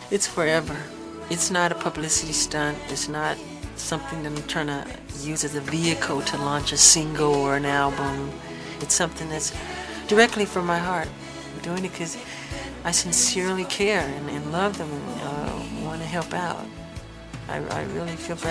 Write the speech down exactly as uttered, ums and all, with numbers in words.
It's forever. It's not a publicity stunt. It's not something that I'm trying to use as a vehicle to launch a single or an album. It's something that's directly from my heart. I'm doing it because I sincerely care and, and love them and uh, want to help out. I, I really feel